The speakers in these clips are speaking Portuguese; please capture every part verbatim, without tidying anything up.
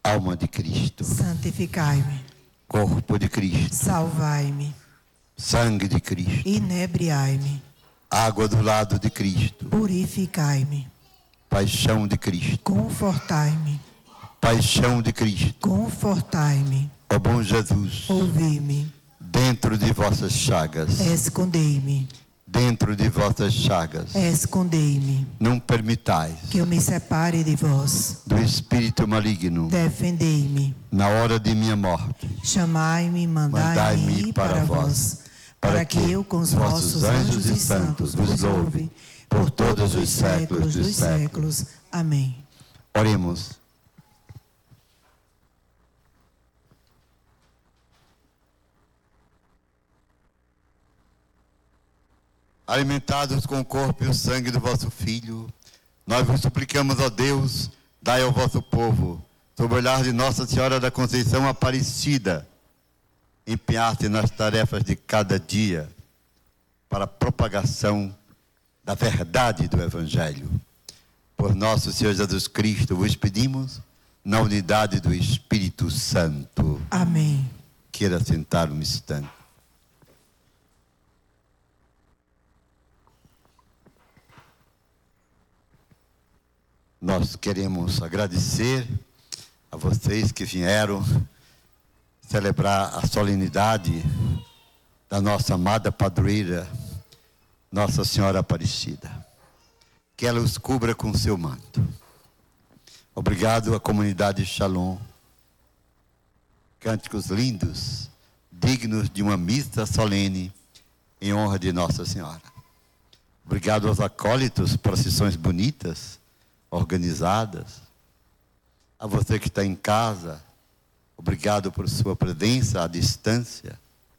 Alma de Cristo. Santificai-me. Corpo de Cristo. Salvai-me. Sangue de Cristo. Inebriai-me. Água do lado de Cristo. Purificai-me. Paixão de Cristo. Confortai-me. Paixão de Cristo. Confortai-me. Ó bom Jesus, Ouvi-me. dentro de vossas chagas, Escondei-me. dentro de vossas chagas, Escondei-me. não permitais Que eu me separe de vós. do espírito maligno, Defendei-me. na hora de minha morte, Chamai-me e mandai-me mandai-me ir ir para, para vós, vós, para que eu com os vossos anjos e santos vos louve por todos os séculos dos séculos. Amém. Oremos. Alimentados com o corpo e o sangue do vosso Filho, nós vos suplicamos, ó Deus, dai ao vosso povo, sob o olhar de Nossa Senhora da Conceição Aparecida, empenhar-se nas tarefas de cada dia para a propagação da verdade do Evangelho. Por nosso Senhor Jesus Cristo, vos pedimos, na unidade do Espírito Santo. Amém. Queira sentar um instante. Nós queremos agradecer a vocês que vieram celebrar a solenidade da nossa amada padroeira, Nossa Senhora Aparecida. Que ela os cubra com seu manto. Obrigado à comunidade Shalom. Cânticos lindos, dignos de uma missa solene em honra de Nossa Senhora. Obrigado aos acólitos, procissões bonitas, organizadas. A você que está em casa, obrigado por sua presença à distância.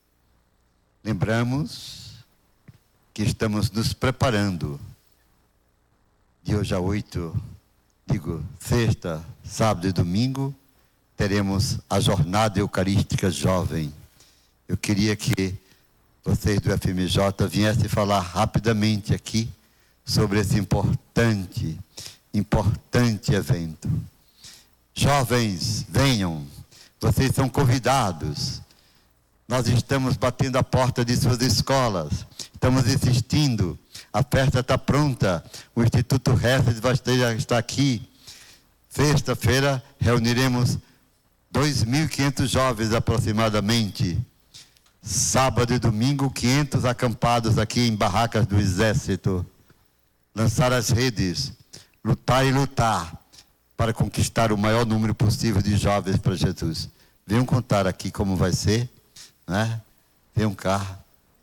Lembramos que estamos nos preparando de hoje a oito, digo, sexta, sábado e domingo, teremos a jornada eucarística jovem. Eu queria que vocês do F M J viessem falar rapidamente aqui sobre esse importante importante evento. Jovens, venham, vocês são convidados. Nós estamos batendo a porta de suas escolas, estamos insistindo, a festa está pronta, o Instituto Hesed vai estar aqui. Sexta-feira reuniremos dois mil e quinhentos jovens aproximadamente. Sábado e domingo, quinhentos acampados aqui em barracas do Exército. Lançar as redes, lutar e lutar para conquistar o maior número possível de jovens para Jesus. Venham contar aqui como vai ser, né? Venham cá.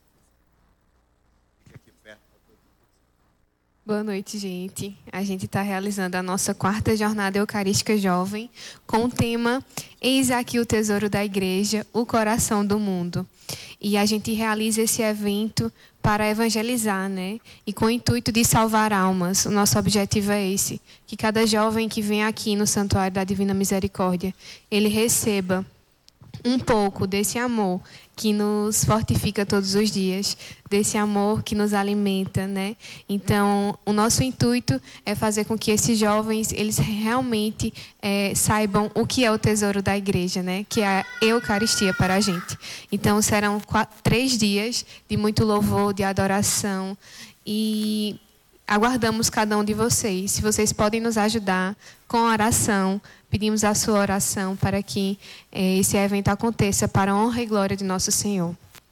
Boa noite, gente. A gente está realizando a nossa quarta jornada eucarística jovem com o tema Eis aqui o tesouro da igreja, o coração do mundo. E a gente realiza esse evento para evangelizar, né? E com o intuito de salvar almas. O nosso objetivo é esse, que cada jovem que vem aqui no Santuário da Divina Misericórdia, ele receba um pouco desse amor que nos fortifica todos os dias, desse amor que nos alimenta, né? Então, o nosso intuito é fazer com que esses jovens, eles realmente é, saibam o que é o tesouro da igreja, né? Que é a Eucaristia para a gente. Então, serão quatro, três dias de muito louvor, de adoração, e aguardamos cada um de vocês. Se vocês podem nos ajudar com a oração, pedimos a sua oração para que eh, esse evento aconteça para a honra e glória de nosso Senhor.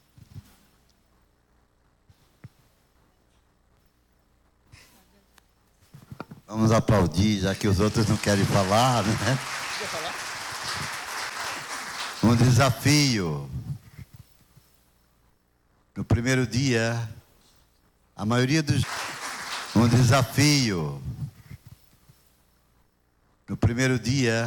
Vamos aplaudir, já que os outros não querem falar, né? Um desafio. No primeiro dia, a maioria dos... Um desafio. No primeiro dia,